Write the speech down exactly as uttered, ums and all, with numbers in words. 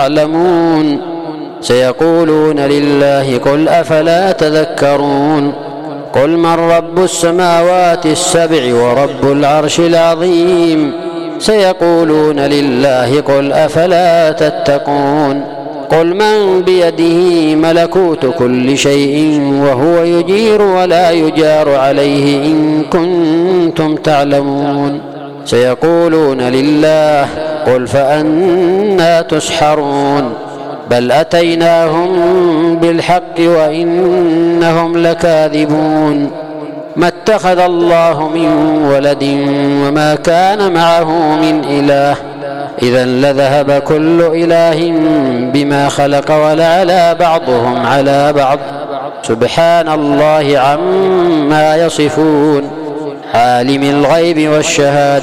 تعلمون سيقولون لله قل أفلا تذكرون قل من رب السماوات السبع ورب العرش العظيم سيقولون لله قل أفلا تتقون قل من بيده ملكوت كل شيء وهو يجير ولا يجار عليه إن كنتم تعلمون سيقولون لله قل فأنى تسحرون بل أتيناهم بالحق وإنهم لكاذبون ما اتخذ الله من ولد وما كان معه من إله إذا لذهب كل إله بما خلق ولعلى بعضهم على بعض سبحان الله عما يصفون عالم الغيب والشهادة